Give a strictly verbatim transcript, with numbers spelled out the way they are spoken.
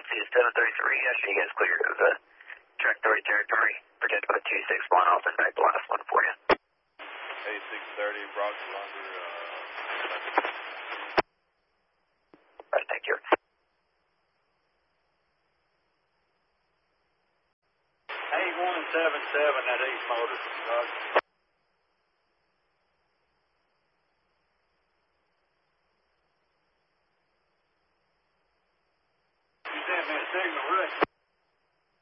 is seven thirty-three. I should you guys cleared of the track thirty territory. Projected by two six one. I'll send back the last one for you. A six thirty, Brock's under, uh... Right, thank you. eight one seven seven at East Motors, Doug. You sent me a signal, Rick.